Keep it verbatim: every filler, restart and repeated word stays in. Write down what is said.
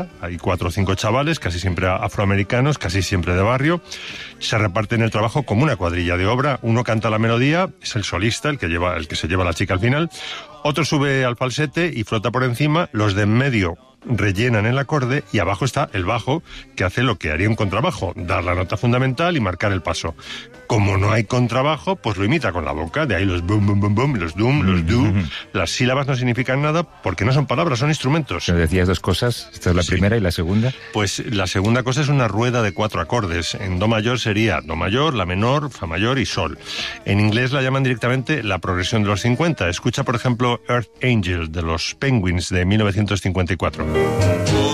Hay cuatro o cinco chavales, casi siempre afroamericanos, casi siempre de barrio. Se reparten el trabajo como una cuadrilla de obra. Uno canta la melodía, es el solista, el que lleva, el que se lleva a la chica al final. Otro sube al falsete y flota por encima. Los de en medio rellenan el acorde y abajo está el bajo, que hace lo que haría un contrabajo, dar la nota fundamental y marcar el paso. Como no hay contrabajo, pues lo imita con la boca, de ahí los bum, bum, bum, bum, los dum, los du. Las sílabas no significan nada porque no son palabras, son instrumentos. Pero decías dos cosas, esta es la Sí. primera y la segunda. Pues la segunda cosa es una rueda de cuatro acordes. En do mayor sería do mayor, la menor, fa mayor y sol. En inglés la llaman directamente la progresión de los cincuenta. Escucha, por ejemplo, Earth Angel de los Penguins de mil novecientos cincuenta y cuatro.